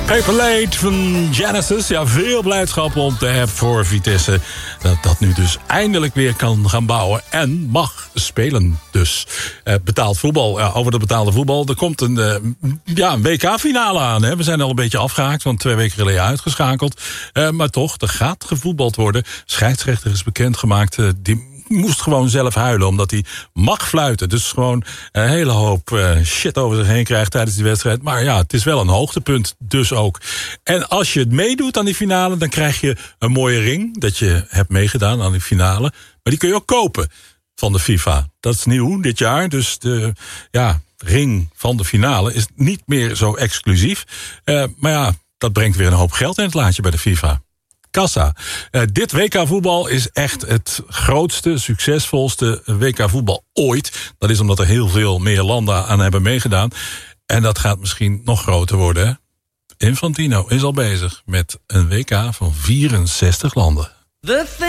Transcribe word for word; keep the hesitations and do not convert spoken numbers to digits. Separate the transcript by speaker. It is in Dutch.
Speaker 1: Paper Late van Genesis. Ja, veel blijdschap om te hebben voor Vitesse. Dat dat nu dus eindelijk weer kan gaan bouwen. En mag spelen dus. Uh, betaald voetbal. Ja, over dat betaalde voetbal. Er komt een, uh, ja, een W K-finale aan. Hè. We zijn al een beetje afgehaakt. Want twee weken geleden uitgeschakeld. Uh, maar toch, er gaat gevoetbald worden. Scheidsrechter is bekendgemaakt. Uh, die moest gewoon zelf huilen, omdat hij mag fluiten. Dus gewoon een hele hoop uh, shit over zich heen krijgt tijdens die wedstrijd. Maar ja, het is wel een hoogtepunt, dus ook. En als je het meedoet aan die finale, dan krijg je een mooie ring dat je hebt meegedaan aan die finale. Maar die kun je ook kopen van de FIFA. Dat is nieuw dit jaar, dus de ja, ring van de finale is niet meer zo exclusief. Uh, maar ja, dat brengt weer een hoop geld in het laadje bij de FIFA. Kassa. Uh, dit W K-voetbal is echt het grootste, succesvolste W K-voetbal ooit. Dat is omdat er heel veel meer landen aan hebben meegedaan. En dat gaat misschien nog groter worden. Hè? Infantino is al bezig met een W K van vierenzestig landen.